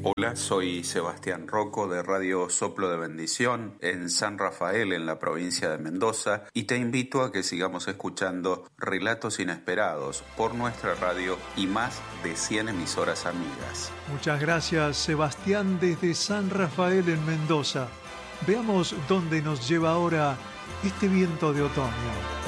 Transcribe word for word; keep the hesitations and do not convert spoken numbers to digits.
Hola, soy Sebastián Rocco de Radio Soplo de Bendición en San Rafael, en la provincia de Mendoza, y te invito a que sigamos escuchando Relatos Inesperados por nuestra radio y más de cien emisoras amigas. Muchas gracias, Sebastián, desde San Rafael en Mendoza. Veamos dónde nos lleva ahora este viento de otoño.